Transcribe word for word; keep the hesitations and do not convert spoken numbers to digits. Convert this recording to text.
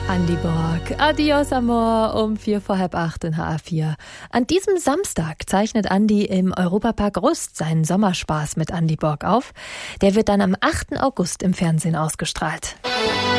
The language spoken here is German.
Andy Borg, Adios Amor, um vier vor halb acht in H A vier. An diesem Samstag zeichnet Andy im Europapark Rust seinen Sommerspaß mit Andy Borg auf. Der wird dann am achten August im Fernsehen ausgestrahlt.